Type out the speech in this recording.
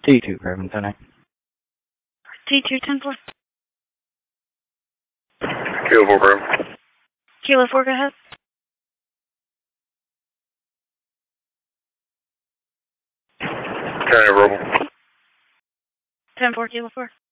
T2, Raven 10. T2, 10-4. Kilo 4, bro. Kilo 4, go ahead. County Verbal. 10-4, Kilo 4.